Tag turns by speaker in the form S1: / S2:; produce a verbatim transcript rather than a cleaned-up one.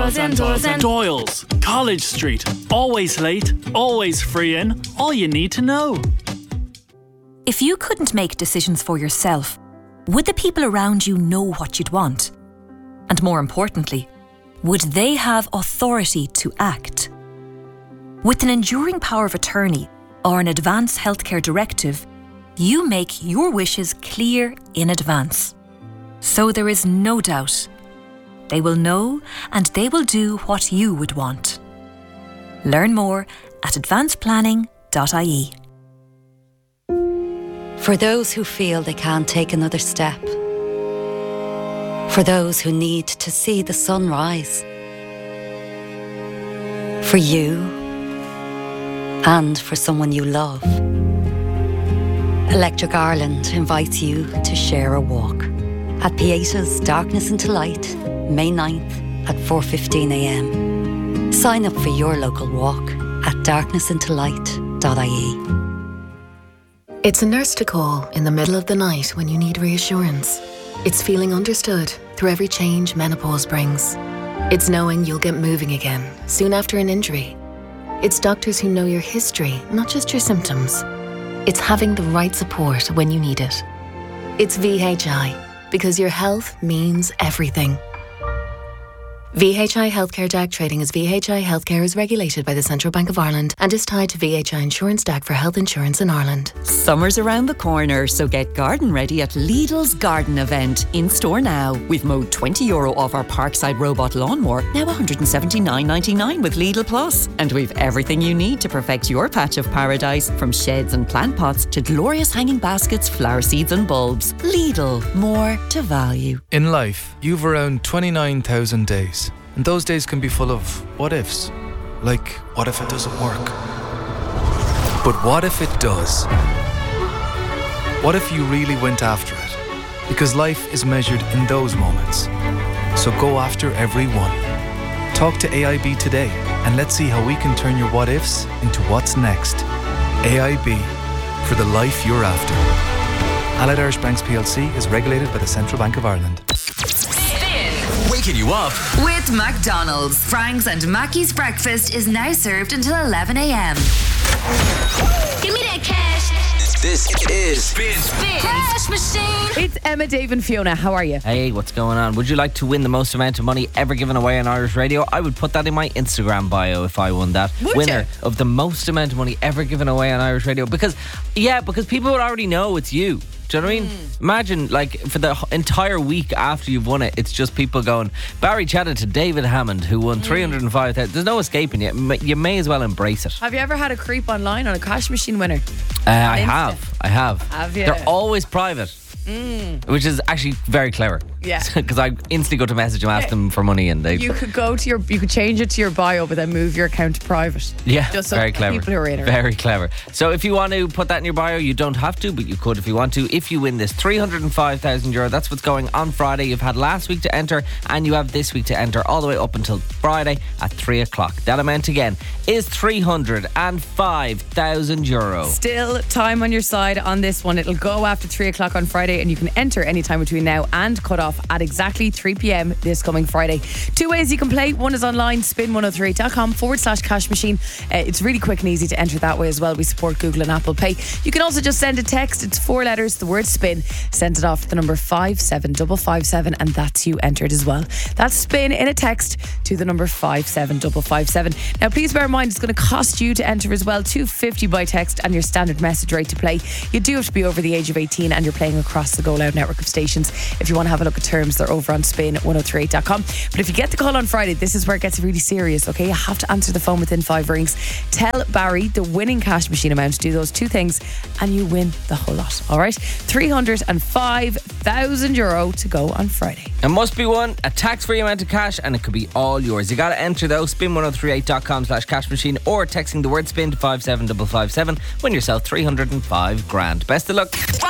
S1: Doyle's and Doyle's and
S2: Doyle's, College Street. Always late, always free in. All you need to know.
S3: If you couldn't make decisions for yourself, would the people around you know what you'd want? And more importantly, would they have authority to act? With an enduring power of attorney or an advance healthcare directive, you make your wishes clear in advance. So there is no doubt. They will know and they will do what you would want. Learn more at advance planning dot I E.
S4: For those who feel they can't take another step. For those who need to see the sun rise. For you and for someone you love. Electric Ireland invites you to share a walk at Pieta's Darkness into Light, May ninth at four fifteen a m. Sign up for your local walk at darkness into light dot I E.
S5: It's a nurse to call in the middle of the night when you need reassurance. It's feeling understood through every change menopause brings. It's knowing you'll get moving again soon after an injury. It's doctors who know your history, not just your symptoms. It's having the right support when you need it. It's V H I, because your health means everything. V H I Healthcare D A C trading as V H I Healthcare is regulated by the Central Bank of Ireland and is tied to V H I Insurance D A C for health insurance in Ireland.
S6: Summer's around the corner, so get garden ready at Lidl's Garden Event. In store now, with Mode twenty euro off our Parkside Robot Lawnmower, now one hundred seventy-nine ninety-nine with Lidl Plus. And we've everything you need to perfect your patch of paradise, from sheds and plant pots to glorious hanging baskets, flower seeds and bulbs. Lidl, more to value.
S7: In life, you've around twenty-nine thousand days. And those days can be full of what ifs. Like, what if it doesn't work? But what if it does? What if you really went after it? Because life is measured in those moments. So go after every one. Talk to A I B today and let's see how we can turn your what ifs into what's next. A I B, for the life you're after. Allied Irish Banks P L C is regulated by the Central Bank of Ireland.
S8: Waking you up
S9: with McDonald's. Frank's and Mackey's breakfast is now served until eleven a m.
S10: Give me that cash.
S8: This is Spin.
S10: Spin. Cash machine.
S11: It's Emma, Dave and Fiona. How are you?
S12: Hey, what's going on? Would you like to win the most amount of money ever given away on Irish Radio? I would put that in my Instagram bio if I won that.
S11: Would
S12: Winner
S11: you?
S12: of the most amount of money ever given away on Irish Radio. Because, yeah, because people would already know it's you. Do you know what I mean? Mm. Imagine, like, for the entire week after you've won it, it's just people going, Barry chatted to David Hammond, who won mm. three hundred five thousand. There's no escaping it. You may as well embrace it.
S11: Have you ever had a creep online on a cash machine winner?
S12: Uh, I have. I have.
S11: Have you?
S12: They're always private. Mm. Which is actually very clever.
S11: Yeah.
S12: Because I instantly go to message them, ask yeah. them for money, and they.
S11: You could go to your, you could change it to your bio, but then move your account to private.
S12: Yeah.
S11: Just so
S12: very clever.
S11: People who are in it.
S12: Very clever. So if you want to put that in your bio, you don't have to, but you could if you want to. If you win this three hundred five thousand euro, that's what's going on Friday. You've had last week to enter, and you have this week to enter, all the way up until Friday at three o'clock. That amount again is three hundred five thousand euro.
S11: Still time on your side on this one. It'll go after three o'clock on Friday, and you can enter anytime between now and cut off at exactly three p m this coming Friday. Two ways you can play. One is online, spin one oh three dot com forward slash cash machine. Uh, it's really quick and easy to enter that way as well. We support Google and Apple Pay. You can also just send a text. It's four letters, the word spin. Send it off to the number five seven five five seven, and that's you entered as well. That's spin in a text to the number five seven five five seven. Now please bear in mind it's going to cost you to enter as well. two fifty by text and your standard message rate to play. You do have to be over the age of eighteen and you're playing across the Go Loud network of stations. If you want to have a look at terms, they're over on spin one oh three eight dot com. But if you get the call on Friday, this is where it gets really serious, okay? You have to answer the phone within five rings. Tell Barry the winning cash machine amount, do those two things and you win the whole lot, alright? three hundred five thousand euro to go on Friday.
S12: It must be one, a tax-free amount of cash, and it could be all yours. You got to enter though, spin one oh three eight dot com slash cash machine, or texting the word spin to five seven five five seven. Win yourself three hundred five grand. Best of luck.